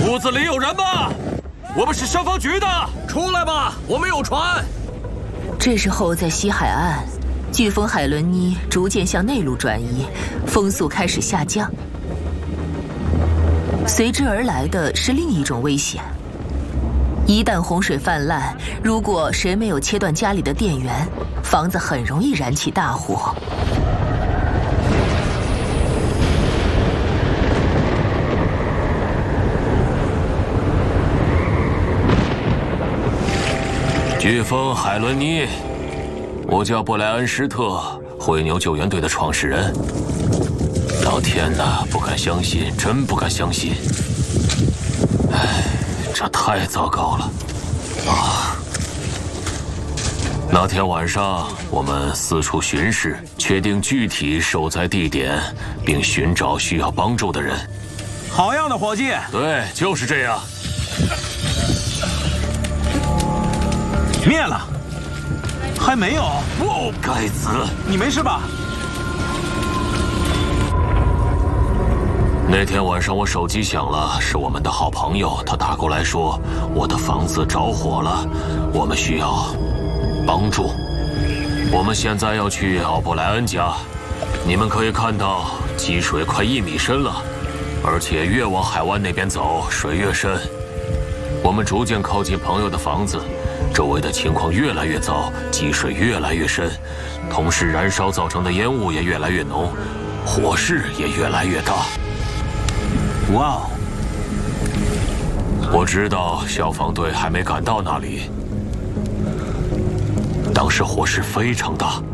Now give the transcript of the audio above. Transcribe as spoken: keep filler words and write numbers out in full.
屋子里有人吗？我们是消防局的， 出来吧，我们有船。 这时候，在西海岸，飓风海伦妮逐渐向内陆转移，风速开始下降。随之而来的是另一种危险。一旦洪水泛滥，如果谁没有切断家里的电源，房子很容易燃起大火。 飓风海伦妮，我叫布莱恩·施特，灰牛救援队的创始人。老天哪，不敢相信，真不敢相信！唉，这太糟糕了啊！那天晚上，我们四处巡视，确定具体受灾地点，并寻找需要帮助的人。 好样的，伙计！ 对，就是这样。 灭了？还没有？ 不，该死！ 你没事吧？ 那天晚上我手机响了，是我们的好朋友，他打过来说我的房子着火了，我们需要帮助。我们现在要去奥布莱恩家，你们可以看到积水快一米深了，而且越往海湾那边走，水越深。我们逐渐靠近朋友的房子，周围的情况越来越糟，积水越来越深，同时燃烧造成的烟雾也越来越浓，火势也越来越大。 哇哦！ 我知道消防队还没赶到那里。当时火势非常大，